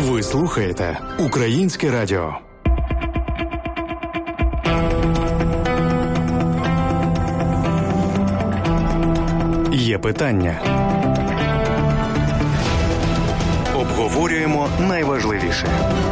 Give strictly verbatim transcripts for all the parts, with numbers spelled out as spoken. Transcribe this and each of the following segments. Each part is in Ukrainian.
Ви слухаєте Українське радіо. Є питання. Обговорюємо найважливіше.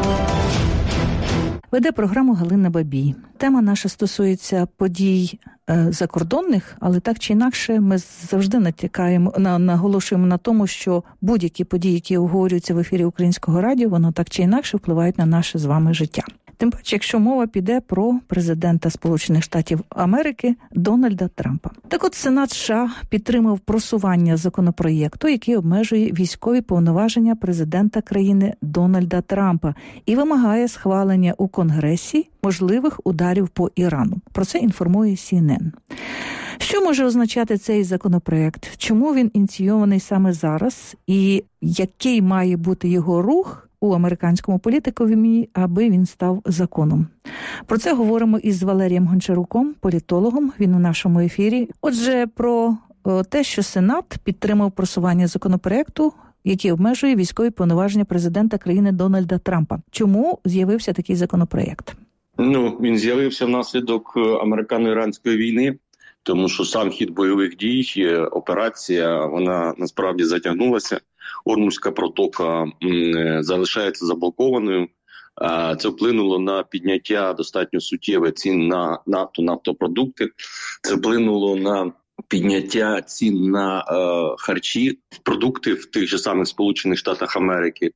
Веде програму Галина Бабій. Тема наша стосується подій е, закордонних, але так чи інакше ми завжди натякаємо, на, наголошуємо на тому, що будь-які події, які обговорюються в ефірі Українського радіо, воно так чи інакше впливають на наше з вами життя. Тим паче, якщо мова піде про президента Сполучених Штатів Америки Дональда Трампа. Так от Сенат США підтримав просування законопроєкту, який обмежує військові повноваження президента країни Дональда Трампа і вимагає схвалення у Конгресі можливих ударів по Ірану. Про це інформує Сі Ен Ен. Що може означати цей законопроєкт? Чому він ініційований саме зараз? І який має бути його рух у американському політикові, аби він став законом? Про це говоримо із Валерієм Гончаруком, політологом. Він у нашому ефірі. Отже, про те, що Сенат підтримав просування законопроєкту, який обмежує військові повноваження президента країни Дональда Трампа. Чому з'явився такий законопроєкт? Ну, він з'явився внаслідок американо-іранської війни, тому що сам хід бойових дій, операція, вона насправді затягнулася. Ормузька протока м, залишається заблокованою. А, це вплинуло на підняття достатньо суттєве цін на нафту, нафтопродукти. Це вплинуло на підняття цін на е, харчі, продукти в тих же самих Сполучених Штатах Америки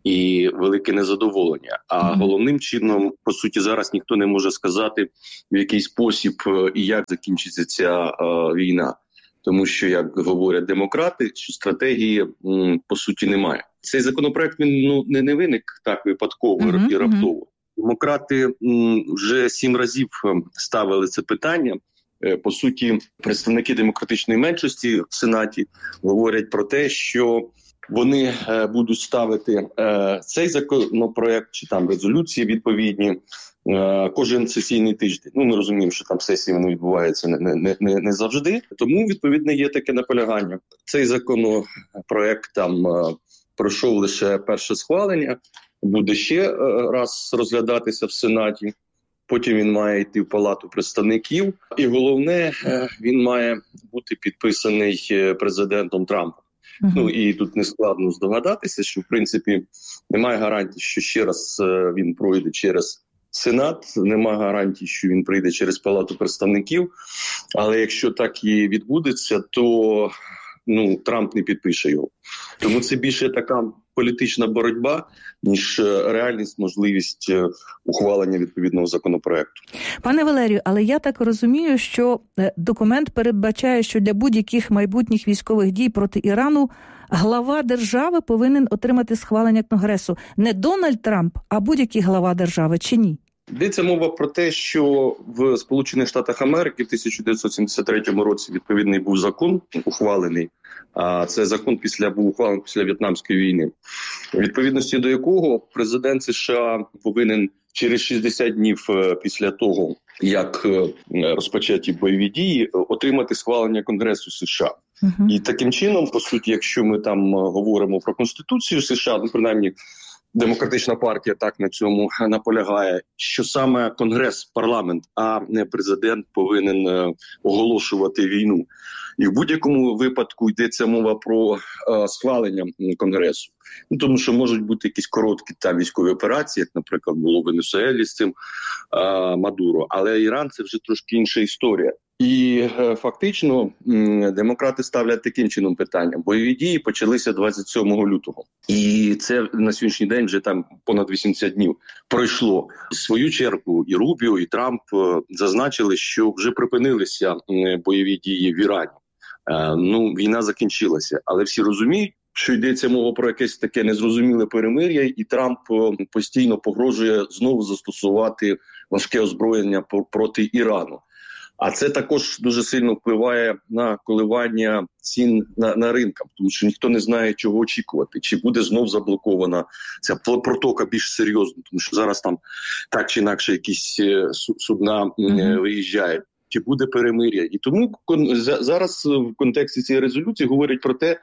і велике незадоволення. А mm-hmm. головним чином, по суті, зараз ніхто не може сказати, в який спосіб і як закінчиться ця е, війна. Тому що, як говорять демократи, що стратегії, м, по суті, немає. Цей законопроект, він ну, не, не виник так випадково mm-hmm. і раптово. Демократи м, вже сім разів ставили це питання. По суті, представники демократичної меншості в Сенаті говорять про те, що вони е, будуть ставити е, цей законопроект чи там резолюції відповідні е, кожен сесійний тиждень. Ну, ми розуміємо, що там сесії вони відбуваються не, не, не, не завжди. Тому, відповідно, є таке наполягання. Цей законопроект там е, пройшов лише перше схвалення, буде ще е, раз розглядатися в Сенаті. Потім він має йти в Палату представників. І головне, він має бути підписаний президентом Трампом. Uh-huh. Ну і тут не складно здогадатися, що в принципі немає гарантії, що ще раз він пройде через Сенат, немає гарантії, що він прийде через Палату представників. Але якщо так і відбудеться, то ну, Трамп не підпише його. Тому це більше така політична боротьба, ніж реальність, можливість ухвалення відповідного законопроекту. Пане Валерію, але я так розумію, що документ передбачає, що для будь-яких майбутніх військових дій проти Ірану глава держави повинен отримати схвалення Конгресу. Не Дональд Трамп, а будь-який глава держави, чи ні? Йдеться мова про те, що в Сполучених Штатах Америки в тисяча дев'ятсот сімдесят третьому році відповідний був закон ухвалений. А це закон після був ухвалений після В'єтнамської війни, у відповідності до якого президент США повинен через шістдесят днів після того, як розпочаті бойові дії, отримати схвалення Конгресу США. Uh-huh. І таким чином, по суті, якщо ми там говоримо про Конституцію США, ну, принаймні, Демократична партія так на цьому наполягає, що саме Конгрес, парламент, а не президент повинен е, оголошувати війну. І в будь-якому випадку йдеться мова про е, схвалення Конгресу. Ну, тому що можуть бути якісь короткі там військові операції, як, наприклад, було в Венесуелі з цим е, Мадуро. Але Іран – це вже трошки інша історія. І е, фактично м, демократи ставлять таким чином питання. Бойові дії почалися двадцять сьомого лютого. І це на сьогоднішній день вже там понад вісімдесят днів пройшло. В свою чергу і Рубіо, і Трамп е, зазначили, що вже припинилися е, бойові дії в Ірані. Е, ну, війна закінчилася. Але всі розуміють, що йдеться мова про якесь таке незрозуміле перемир'я, і Трамп е, постійно погрожує знову застосувати важке озброєння проти Ірану. А це також дуже сильно впливає на коливання цін на, на ринках, тому що ніхто не знає, чого очікувати. Чи буде знов заблокована ця протока більш серйозно, тому що зараз там так чи інакше якісь судна mm-hmm. виїжджають. Чи буде перемир'я. І тому зараз в контексті цієї резолюції говорять про те,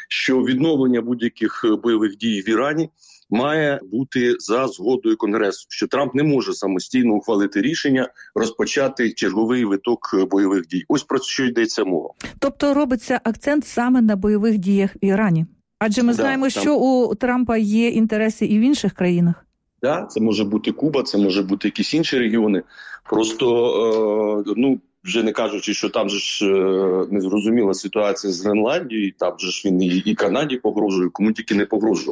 що відновлення будь-яких бойових дій в Ірані має бути за згодою Конгресу, що Трамп не може самостійно ухвалити рішення розпочати черговий виток бойових дій. Ось про що йдеться мова. Тобто робиться акцент саме на бойових діях в Ірані? Адже ми да, знаємо, там... що у Трампа є інтереси і в інших країнах. Так, да, це може бути Куба, це може бути якісь інші регіони. Просто, е, ну, вже не кажучи, що там же ж е, незрозуміла ситуація з Гренландією, там же ж він і, і Канаді погрожує, кому тільки не погрожував.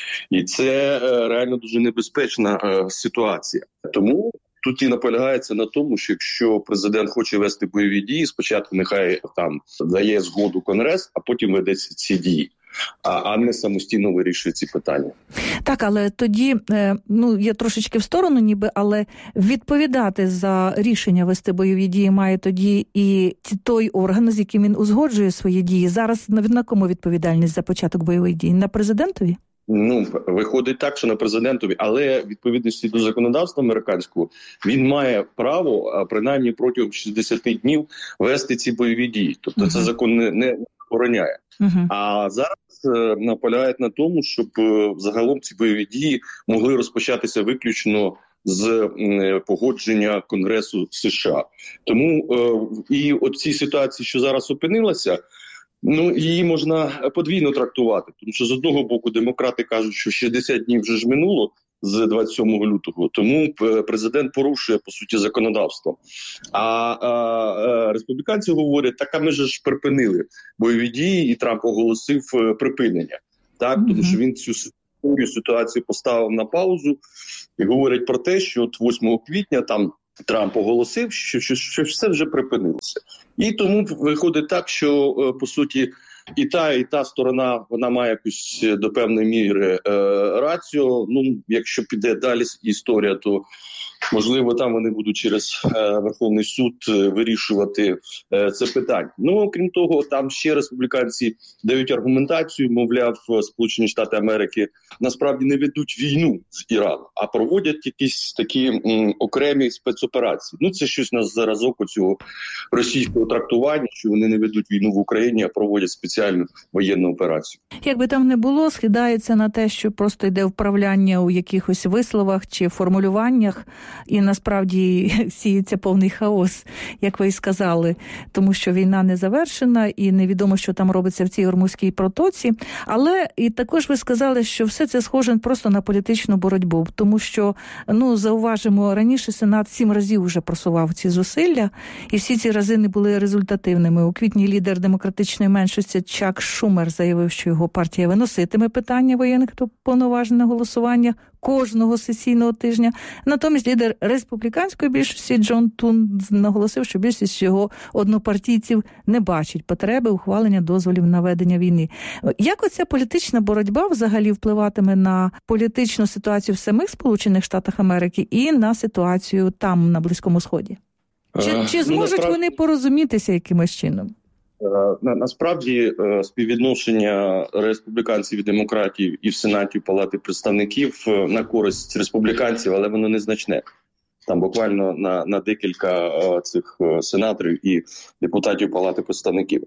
І це е, реально дуже небезпечна е, ситуація. Тому тут і наполягається на тому, що якщо президент хоче вести бойові дії, спочатку нехай там дає згоду Конгрес, а потім веде ці дії. А, а не самостійно вирішує ці питання. Так, але тоді, ну, я трошечки в сторону ніби, але відповідати за рішення вести бойові дії має тоді і той орган, з яким він узгоджує свої дії. Зараз на кому відповідальність за початок бойових дій? На президентові? Ну, виходить так, що на президентові, але відповідності до законодавства американського він має право, принаймні протягом шістдесят днів, вести ці бойові дії. Тобто uh-huh. це закон не, не охороняє. Uh-huh. А зараз е, наполягають на тому, щоб е, загалом ці бойові дії могли розпочатися виключно з е, погодження Конгресу США. Тому е, і от цій ситуації, що зараз опинилася, ну, її можна подвійно трактувати. Тому що з одного боку демократи кажуть, що шістдесят днів вже ж минуло з двадцять сьомого лютого, тому президент порушує, по суті, законодавство. А, а, а республіканці говорять, так, а ми ж припинили бойові дії, і Трамп оголосив припинення. Так, mm-hmm. Тому що він цю ситуацію поставив на паузу і говорять про те, що от восьмого квітня там Трамп оголосив, що, що, що все вже припинилося. І тому виходить так, що, по суті, і та, і та сторона, вона має якусь до певної міри е, рацію. Ну, якщо піде далі історія, то, можливо, там вони будуть через е, Верховний суд вирішувати е, це питання. Ну, окрім того, там ще республіканці дають аргументацію, мовляв, Сполучені Штати Америки насправді не ведуть війну з Іраном, а проводять якісь такі м, окремі спецоперації. Ну, це щось на зразок оцього російського трактування, що вони не ведуть війну в Україні, а проводять спеціальну воєнну операцію. Як би там не було, скидається на те, що просто йде вправляння у якихось висловах чи формулюваннях, і насправді сіється повний хаос, як ви і сказали, тому що війна не завершена і невідомо, що там робиться в цій Ормузькій протоці. Але і також ви сказали, що все це схоже просто на політичну боротьбу, тому що, ну, зауважимо, раніше Сенат сім разів вже просував ці зусилля, і всі ці рази не були результативними. У квітні лідер демократичної меншості Чак Шумер заявив, що його партія виноситиме питання воєнних повноважень на голосування кожного сесійного тижня. Натомість лідер республіканської більшості Джон Тун наголосив, що більшість його однопартійців не бачить потреби ухвалення дозволів на ведення війни. Як оця політична боротьба взагалі впливатиме на політичну ситуацію в самих Сполучених Штатах Америки і на ситуацію там, на Близькому Сході? Чи, чи зможуть ну, насправді... вони порозумітися якимось чином? На, насправді співвідношення республіканців і демократів і в Сенаті, і в Палаті представників на користь республіканців, але воно незначне. Там буквально на, на декілька цих сенаторів і депутатів Палати представників.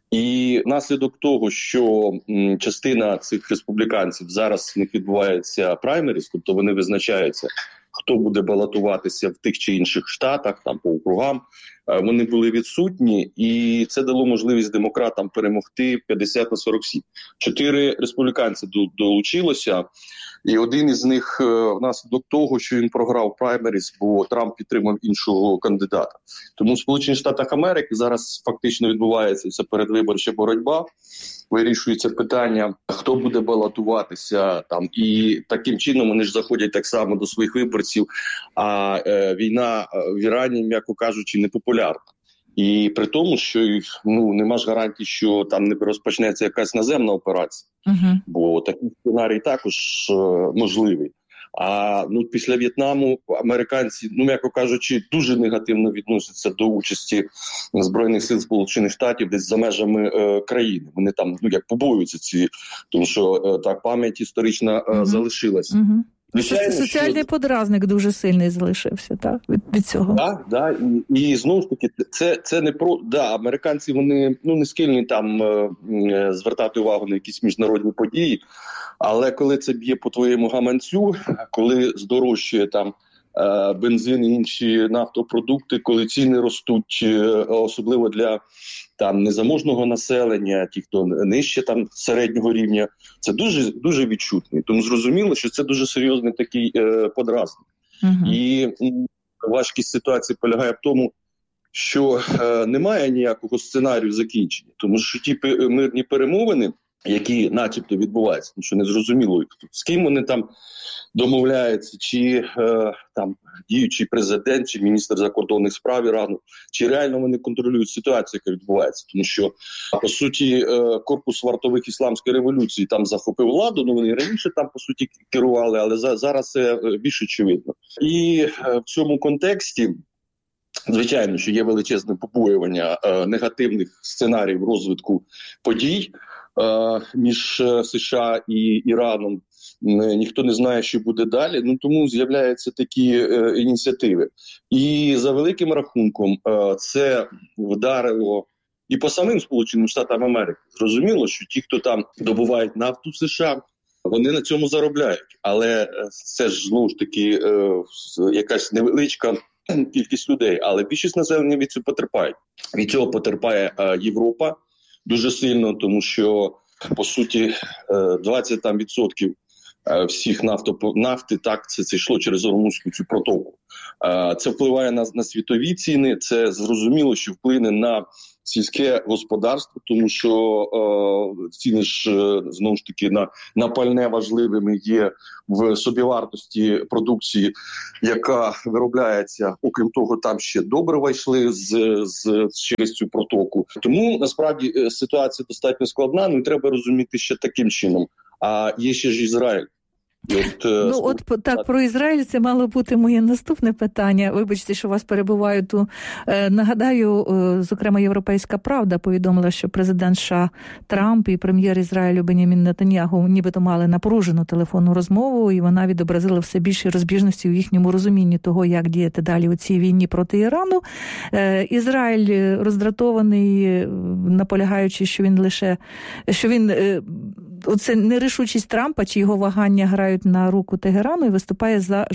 І наслідок того, що м, частина цих республіканців зараз в них відбувається праймеріс, тобто вони визначаються, хто буде балотуватися в тих чи інших штатах, там по округам, вони були відсутні, і це дало можливість демократам перемогти п'ятдесят на сорок сім. Чотири республіканці долучилося, і один із них внаслідок того, що він програв праймеріс, бо Трамп підтримав іншого кандидата. Тому в Сполучених Штатах Америки зараз фактично відбувається ця передвиборча боротьба, вирішується питання, хто буде балотуватися там, і таким чином вони ж заходять так само до своїх виборців, а е, війна в Ірані, м'яко кажучи, не популярна. І при тому, що ну нема ж гарантій, що там не розпочнеться якась наземна операція, uh-huh. бо такий сценарій також е, можливий. А ну після В'єтнаму американці, ну м'яко кажучи, дуже негативно відносяться до участі Збройних сил Сполучених Штатів десь за межами е, країни. Вони там ну як побоюються ці, тому що е, так пам'ять історична е, uh-huh. залишилася. Uh-huh. Звичайно, соціальний що... подразник дуже сильний залишився, так, від, від цього. Так, да, да. І, і знову ж таки, це, це не про... Да, американці, вони ну, не схильні там е, е, звертати увагу на якісь міжнародні події, але коли це б'є по твоєму гаманцю, коли здорожчує там е, бензин і інші нафтопродукти, коли ціни ростуть, е, особливо для там незаможного населення, ті, хто нижче там середнього рівня, це дуже, дуже відчутний. Тому зрозуміло, що це дуже серйозний такий е, подразник. Uh-huh. І важкість ситуації полягає в тому, що е, немає ніякого сценарію закінчення. Тому що ті мирні перемовини, які начебто відбуваються, тому що не зрозуміло, з ким вони там домовляються, чи е, там діючий президент, чи міністр закордонних справ Ірану, чи реально вони контролюють ситуацію, яка відбувається. Тому що, по суті, е, корпус вартових ісламської революції там захопив владу, ну вони раніше там, по суті, керували, але за, зараз це більш очевидно. І е, в цьому контексті, звичайно, що є величезне побоювання е, негативних сценаріїв розвитку подій е, між США і Іраном. Ніхто не знає, що буде далі, ну тому з'являються такі е, ініціативи. І за великим рахунком е, це вдарило і по самим Сполученим Штатам Америки. Зрозуміло, що ті, хто там добувають нафту в США, вони на цьому заробляють. Але це ж, знову ж таки, е, якась невеличка кількість людей. Але більшість населення від цього потерпає. Від цього потерпає е, Європа дуже сильно, тому що, по суті, е, двадцять там відсотків всіх нафто, нафти, так, це, це йшло через Ормузьку цю протоку. Це впливає на, на світові ціни, це зрозуміло, що вплине на сільське господарство, тому що е, ціни ж, знову ж таки, на, на пальне важливими є в собівартості продукції, яка виробляється. Окрім того, там ще добрива йшли з, з, через цю протоку. Тому, насправді, ситуація достатньо складна, ну і треба розуміти ще таким чином. А є ще ж Ізраїль. От, ну, от так, про Ізраїль це мало бути моє наступне питання. Вибачте, що вас перебуваю тут. Нагадаю, зокрема, Європейська Правда повідомила, що президент США Трамп і прем'єр Ізраїлю Бенямін Нетаньяху нібито мали напружену телефонну розмову, і вона відобразила все більше розбіжності у їхньому розумінні того, як діяти далі у цій війні проти Ірану. Ізраїль роздратований, наполягаючи, що він лише, що він оце нерішучість Трампа чи його вагання грають на руку Тегерану і виступає за